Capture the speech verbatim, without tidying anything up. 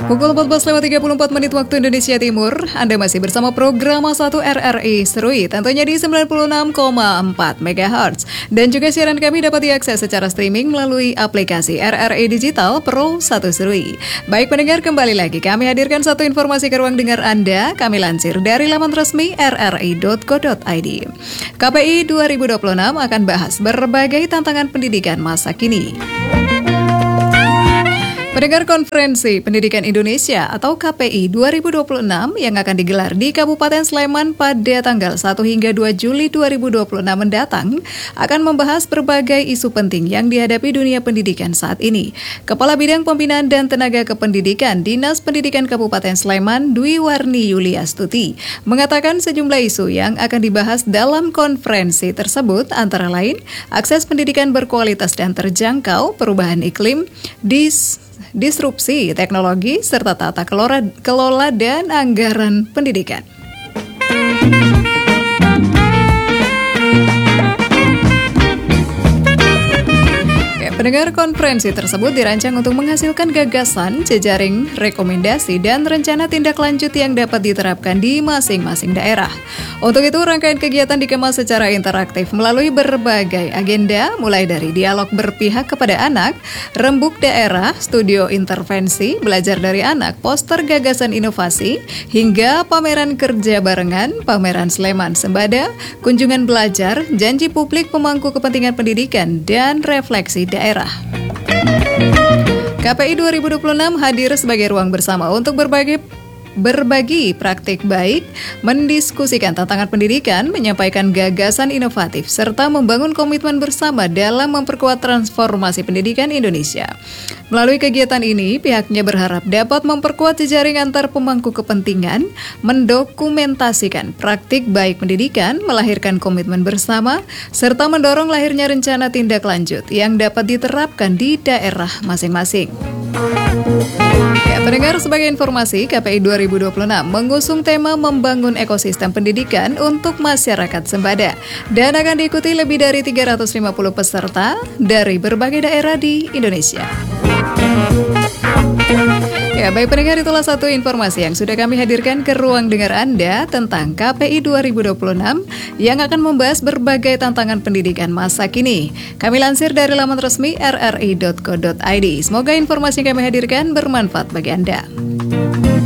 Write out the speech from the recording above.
Pukul empat belas lewat tiga puluh empat menit waktu Indonesia Timur, Anda masih bersama program satu R R I Serui, tentunya di sembilan puluh enam koma empat megahertz. Dan juga siaran kami dapat diakses secara streaming melalui aplikasi R R I Digital Pro satu Serui. Baik pendengar, kembali lagi kami hadirkan satu informasi ke ruang dengar Anda. Kami lansir dari laman resmi r r i dot co dot i d. K P I dua ribu dua puluh enam akan bahas berbagai tantangan pendidikan masa kini. Pendengar, Konferensi Pendidikan Indonesia atau K P I dua ribu dua puluh enam yang akan digelar di Kabupaten Sleman pada tanggal satu hingga dua Juli dua ribu dua puluh enam mendatang akan membahas berbagai isu penting yang dihadapi dunia pendidikan saat ini. Kepala Bidang Pembinaan dan Tenaga Kependidikan Dinas Pendidikan Kabupaten Sleman, Dwi Warni Yuliastuti, mengatakan sejumlah isu yang akan dibahas dalam konferensi tersebut antara lain akses pendidikan berkualitas dan terjangkau, perubahan iklim, dis disrupsi teknologi, serta tata kelola, kelola dan anggaran pendidikan. Pendengar, konferensi tersebut dirancang untuk menghasilkan gagasan, jejaring, rekomendasi, dan rencana tindak lanjut yang dapat diterapkan di masing-masing daerah. Untuk itu, rangkaian kegiatan dikemas secara interaktif melalui berbagai agenda, mulai dari dialog berpihak kepada anak, rembuk daerah, studio intervensi, belajar dari anak, poster gagasan inovasi, hingga pameran kerja barengan, pameran Sleman Sembada, kunjungan belajar, janji publik pemangku kepentingan pendidikan, dan refleksi daerah. K P I dua ribu dua puluh enam hadir sebagai ruang bersama untuk berbagi berbagi praktik baik, mendiskusikan tantangan pendidikan, menyampaikan gagasan inovatif, serta membangun komitmen bersama dalam memperkuat transformasi pendidikan Indonesia. Melalui kegiatan ini, pihaknya berharap dapat memperkuat jejaring antar pemangku kepentingan, mendokumentasikan praktik baik pendidikan, melahirkan komitmen bersama, serta mendorong lahirnya rencana tindak lanjut yang dapat diterapkan di daerah masing-masing. Ya, pendengar, sebagai informasi, K P I dua ribu dua puluh enam mengusung tema membangun ekosistem pendidikan untuk masyarakat Sembada dan akan diikuti lebih dari tiga ratus lima puluh peserta dari berbagai daerah di Indonesia. Ya, baik pendengar, itulah satu informasi yang sudah kami hadirkan ke ruang dengar Anda tentang K P I dua ribu dua puluh enam yang akan membahas berbagai tantangan pendidikan masa kini. Kami lansir dari laman resmi r r i dot co dot i d. Semoga informasi yang kami hadirkan bermanfaat bagi Anda.